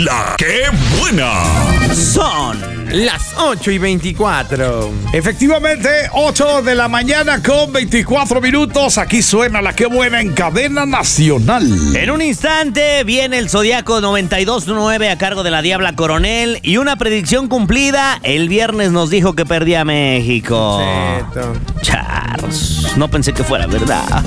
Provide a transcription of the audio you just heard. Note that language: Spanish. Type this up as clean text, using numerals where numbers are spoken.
La que buena. Son las 8:24. Efectivamente, 8 de la mañana con 24 minutos. Aquí suena La que buena en cadena nacional. En un instante viene el Zodiaco 92.9 a cargo de la Diabla Coronel. Y una predicción cumplida. El viernes nos dijo que perdía México. Charles, no pensé que fuera verdad.